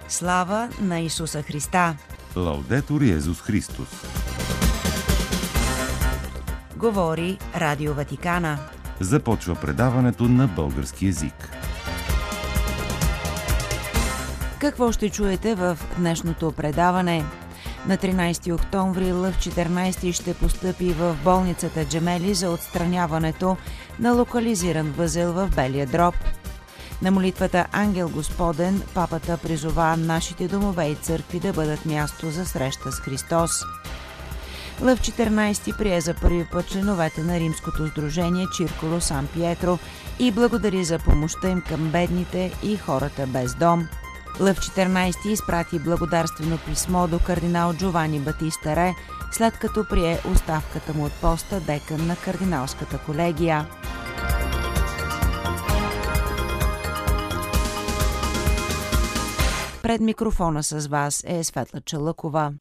Слава на Исуса Христа! Лаудетур Йезус Христос! Говори Радио Ватикана. Започва предаването на български език. Какво ще чуете в днешното предаване? На 13 октомври Лъв 14 ще постъпи в болницата Джемели за отстраняването на локализиран възел в Белия дроб. На молитвата Ангел Господен папата призова нашите домове и църкви да бъдат място за среща с Христос. Лъв 14 прие за първи път членовете на Римското сдружение Циркуло Сан Пиетро и благодари за помощта им към бедните и хората без дом. Лъв 14 изпрати благодарствено писмо до кардинал Джовани Батиста Ре, след като прие оставката му от поста декан на кардиналската колегия. Пред микрофона с вас е Светла Чалъкова.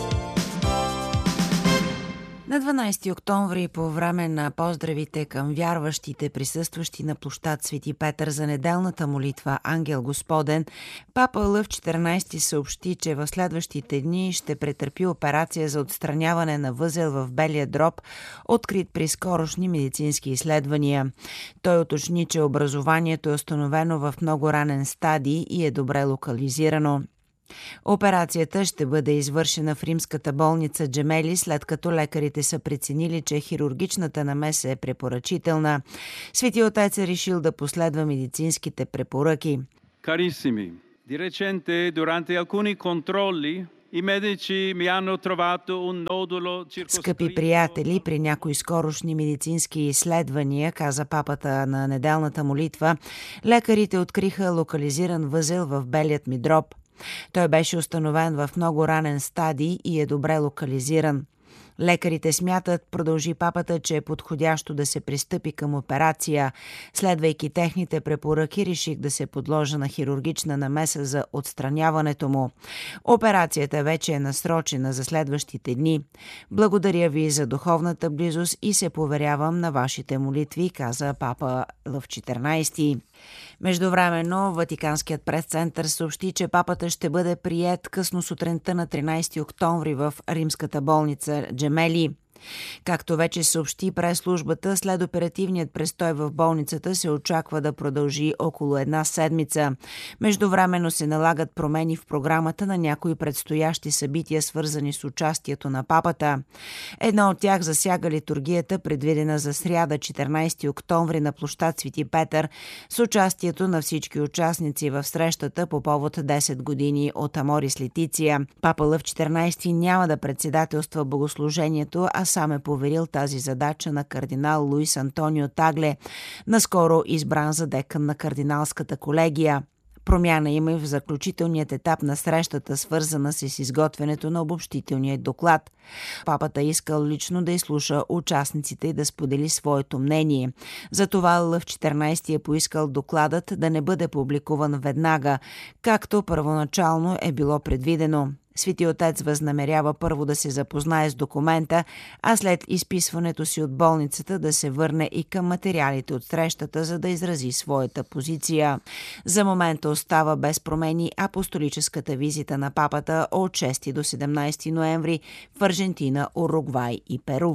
На 12 октомври, по време на поздравите към вярващите, присъстващи на площад Свети Петър за неделната молитва Ангел Господен, папа Лъв 14 съобщи, че в следващите дни ще претърпи операция за отстраняване на възел в белия дроб, открит при скорошни медицински изследвания. Той уточни, че образованието е установено в много ранен стадий и е добре локализирано. Операцията ще бъде извършена в римската болница Джемели, след като лекарите са преценили, че хирургичната намеса е препоръчителна. Свети отец е решил да последва медицинските препоръки. Carissimi, di recente durante alcuni controlli i medici mi hanno trovato un nodulo circoscritto. Скъпи приятели, при някои скорошни медицински изследвания, каза папата на неделната молитва, лекарите откриха локализиран възел в белият ми дроб. Той беше установен в много ранен стадий и е добре локализиран. Лекарите смятат, продължи папата, че е подходящо да се пристъпи към операция. Следвайки техните препоръки, реших да се подложа на хирургична намеса за отстраняването му. Операцията вече е насрочена за следващите дни. Благодаря ви за духовната близост и се поверявам на вашите молитви, каза папа Лъв 14. Междувременно Ватиканският пресцентър съобщи, че папата ще бъде приет късно сутринта на 13 октомври в римската болница Джемели. Както вече съобщи прес-службата, след оперативният престой в болницата се очаква да продължи около една седмица. Междувременно се налагат промени в програмата на някои предстоящи събития, свързани с участието на папата. Едно от тях засяга литургията, предвидена за сряда 14 октомври на площад Свети Петър, с участието на всички участници в срещата по повод 10 години от Аморис Летиция. Папа Лъв 14 няма да председателства богослужението, а сам е поверил тази задача на кардинал Луис Антонио Тагле, наскоро избран за декан на кардиналската колегия. Промяна има и в заключителният етап на срещата, свързана с изготвянето на обобщителния доклад. Папата искал лично да изслуша участниците и да сподели своето мнение. Затова Лъв 14 е поискал докладът да не бъде публикуван веднага, както първоначално е било предвидено. Свети отец възнамерява първо да се запознае с документа, а след изписването си от болницата да се върне и към материалите от срещата, за да изрази своята позиция. За момента остава без промени апостолическата визита на папата от 6 до 17 ноември в Аржентина, Уругвай и Перу.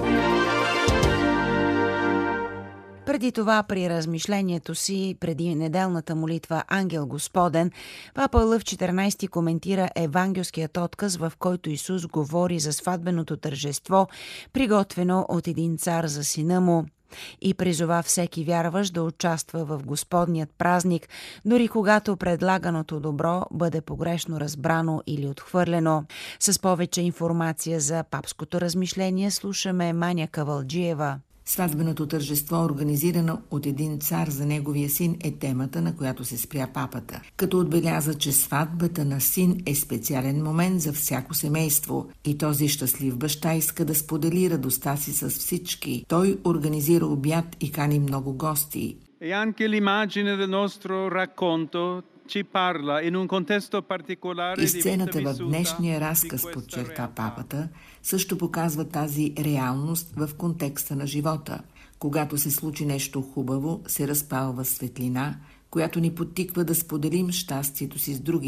Преди това, при размишлението си, преди неделната молитва Ангел Господен, папа Лъв 14 коментира евангелският отказ, в който Исус говори за сватбеното тържество, приготвено от един цар за сина му, и призова всеки вярващ да участва в Господният празник, дори когато предлаганото добро бъде погрешно разбрано или отхвърлено. С повече информация за папското размишление слушаме Маня Кавалджиева. Сватбеното тържество, организирано от един цар за неговия син, е темата, на която се спря папата. Като отбеляза, че сватбата на син е специален момент за всяко семейство и този щастлив баща иска да сподели радостта си с всички. Той организира обяд и кани много гости. E anche l'immagine del nostro racconto ci parla in un contesto particolare И di vita сцената в vissuta днешния di разказ, questa подчерта realtà. папата, също показва тази реалност в контекста на живота. Когато се случи нещо хубаво, се разпалва светлина, която ни подтиква да споделим щастието си с другите.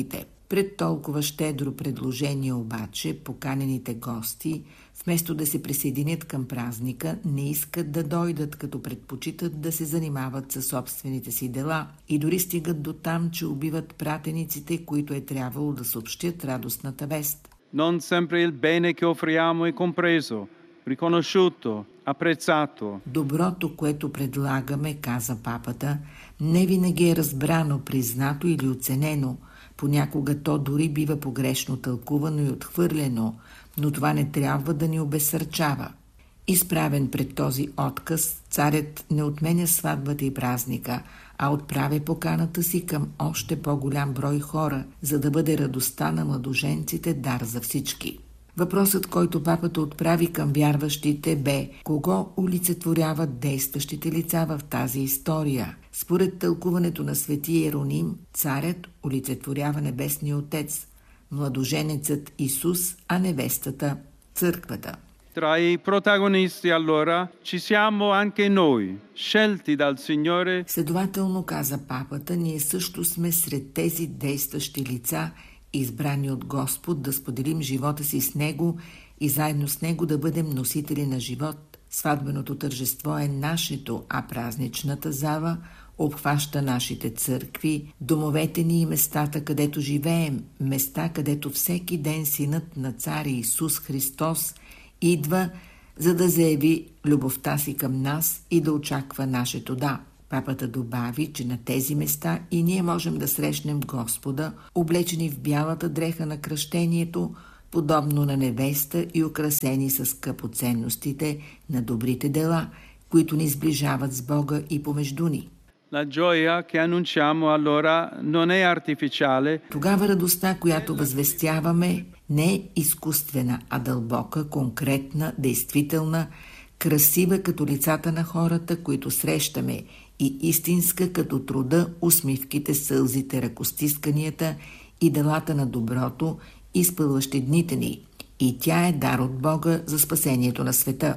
Пред толкова щедро предложение обаче, поканените гости, вместо да се присъединят към празника, не искат да дойдат, като предпочитат да се занимават със собствените си дела и дори стигат до там, че убиват пратениците, които е трябвало да съобщят радостната вест. Non sempre il bene che offriamo è compreso, riconosciuto, apprezzato. Доброто, което предлагаме, каза папата, не винаги е разбрано, признато или оценено. Понякога то дори бива погрешно тълкувано и отхвърлено, но това не трябва да ни обезсърчава. Изправен пред този отказ, царят не отменя сватбата и празника, а отправя поканата си към още по-голям брой хора, за да бъде радостта на младоженците дар за всички. Въпросът, който папата отправи към вярващите, бе: кого олицетворяват действащите лица в тази история? Според тълкуването на свети Иероним, царят олицетворява Небесния Отец, младоженецът Исус, а невестата – църквата. Tra i protagonisti allora ci siamo anche noi, scelti dal Signore. Следователно, каза папата, ние също сме сред тези действащи лица, избрани от Господ да споделим живота си с Него и заедно с Него да бъдем носители на живот. Сватбеното тържество е нашето, а празничната зала обхваща нашите църкви, домовете ни и местата, където живеем, места, където всеки ден Синът на Царя Исус Христос идва, за да заяви любовта си към нас и да очаква нашето да. Папата добави, че на тези места и ние можем да срещнем Господа, облечени в бялата дреха на кръщението, подобно на невеста и украсени с скъпоценностите на добрите дела, които ни сближават с Бога и помежду ни. La gioia che annunciamo allora non è artificiale. Тогава радостта, която възвестяваме, не е изкуствена, а дълбока, конкретна, действителна, красива като лицата на хората, които срещаме, и истинска като труда, усмивките, сълзите, ръкостисканията и делата на доброто, изпълващи дните ни. И тя е дар от Бога за спасението на света.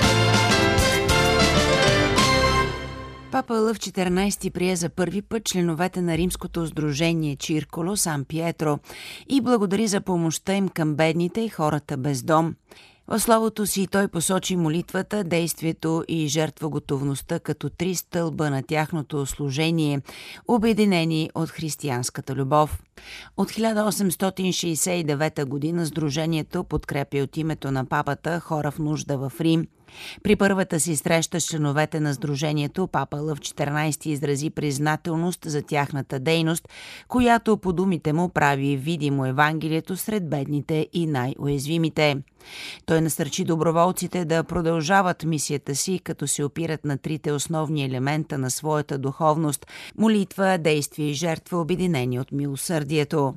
Папа Лъв XIV прие за първи път членовете на римското сдружение Чирколо Сан Пиетро и благодари за помощта им към бедните и хората без дом. В словото си той посочи молитвата, действието и жертвоготовността като три стълба на тяхното служение, обединени от християнската любов. От 1869 година сдружението подкрепя от името на папата хора в нужда в Рим. При първата си среща с членовете на сдружението папа Лъв XIV изрази признателност за тяхната дейност, която по думите му прави видимо Евангелието сред бедните и най-уязвимите. Той насърчи доброволците да продължават мисията си, като се опират на трите основни елемента на своята духовност – молитва, действие и жертва, обединени от милосърдието.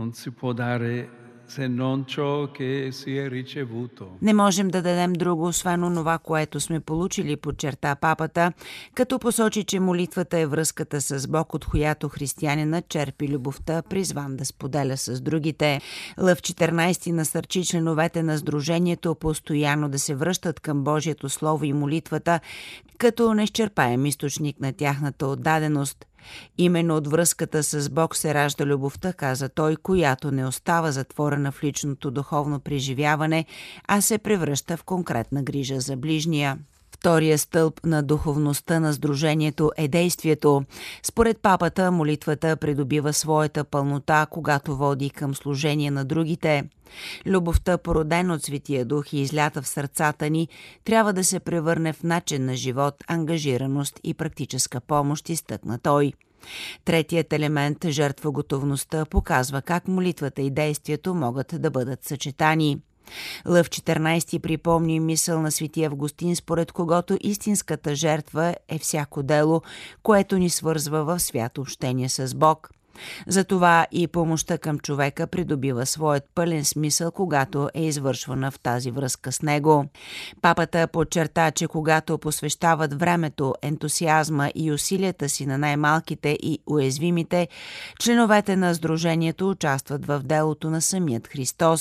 Не можем да дадем друго, освен онова, което сме получили, подчерта папата, като посочи, че молитвата е връзката с Бог, от която християнинът черпи любовта, призван да споделя с другите. Лъв XIV насърчи членовете на сдружението постоянно да се връщат към Божието Слово и молитвата, като неизчерпаем източник на тяхната отдаденост. Именно от връзката с Бог се ражда любовта, каза той, която не остава затворена в личното духовно преживяване, а се превръща в конкретна грижа за ближния. Втория стълб на духовността на сдружението е действието. Според папата, молитвата придобива своята пълнота, когато води към служение на другите. Любовта, породена от Светия Дух и излята в сърцата ни, трябва да се превърне в начин на живот, ангажираност и практическа помощ, изтъкна той. Третият елемент, жертвоготовността, показва как молитвата и действието могат да бъдат съчетани. Лъв XIV припомни мисъл на свети Августин, според когото истинската жертва е всяко дело, което ни свързва в свято общение с Бог. Затова и помощта към човека придобива своят пълен смисъл, когато е извършвана в тази връзка с него. Папата подчерта, че когато посвещават времето, ентусиазма и усилията си на най-малките и уязвимите, членовете на сдружението участват в делото на самият Христос,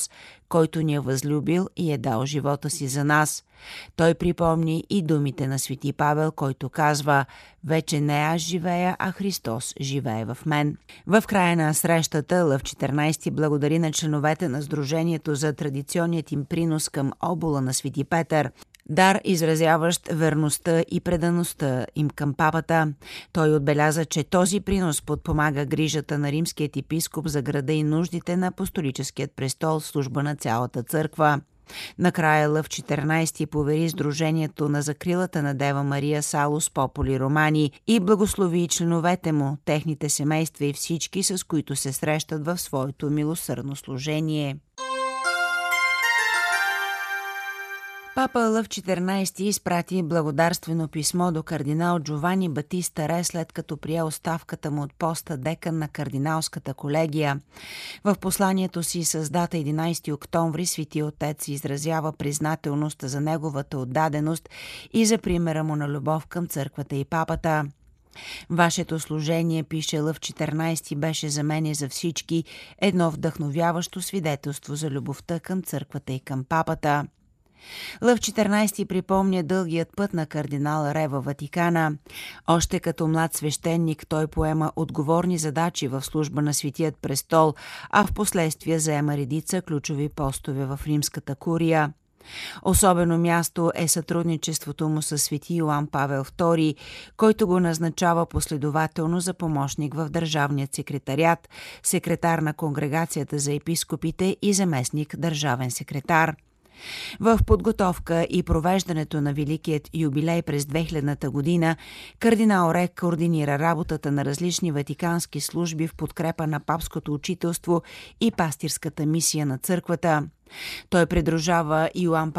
който ни е възлюбил и е дал живота си за нас. Той припомни и думите на свети Павел, който казва: „Вече не аз живея, а Христос живее в мен“. В края на срещата Лъв 14 благодари на членовете на Сдружението за традиционният им принос към обола на свети Петър, дар, изразяващ верността и предаността им към папата. Той отбеляза, че този принос подпомага грижата на римският епископ за града и нуждите на апостолическият престол в служба на цялата църква. Накрая Лъв 14 повери Сдружението на закрилата на Дева Мария Салус Попули Романи и благослови членовете му, техните семейства и всички, с които се срещат в своето милосърдно служение. Папа Лъв 14 изпрати благодарствено писмо до кардинал Джовани Батиста Ре, след като прие оставката му от поста декан на кардиналската колегия. В посланието си с дата 11 октомври Свети Отец изразява признателност за неговата отдаденост и за примера му на любов към църквата и папата. Вашето служение, пише Лъв 14, беше за мен и за всички едно вдъхновяващо свидетелство за любовта към църквата и към папата. Лъв 14 припомня дългият път на кардинал Ре във Ватикана. Още като млад свещеник той поема отговорни задачи в служба на Светият престол, а в последствие заема редица ключови постове в римската курия. Особено място е сътрудничеството му с свети Йоан Павел II, който го назначава последователно за помощник в Държавният секретариат, секретар на Конгрегацията за епископите и заместник държавен секретар. В подготовка и провеждането на Великият юбилей през 2000-та година кардинал Ре координира работата на различни ватикански служби в подкрепа на папското учителство и пастирската мисия на църквата. Той придружава Йоан